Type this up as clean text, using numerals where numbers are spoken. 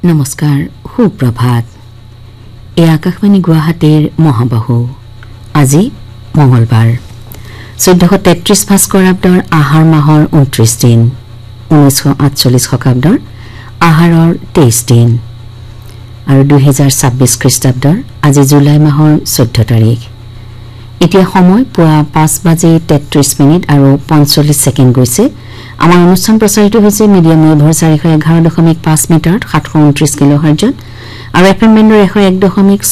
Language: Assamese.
নমস্কাৰ সুপ্ৰভাত এই আকাশবাণী গুৱাহাটীৰ মহাবাহু আজি মঙলবাৰ 1433 ভাস্কৰাব্দৰ আহাৰ মাহৰ 29 দিন 1948 শকাব্দৰ আহাৰৰ 23 দিন আৰু 2026 খ্ৰীষ্টাব্দৰ আজি জুলাই মাহৰ 14 তাৰিখ এতিয়া সময় পুৱা 5:33 আৰু 45 সেকেন্ড গৈছে আমাৰ অনুষ্ঠান প্ৰচাৰিত হৈছে মিডিয়াম ৱেভৰ 411.5 মিটাৰত 729 কিলোহাৰ্টজত আৰু এফএম বেণ্ডৰ 101.6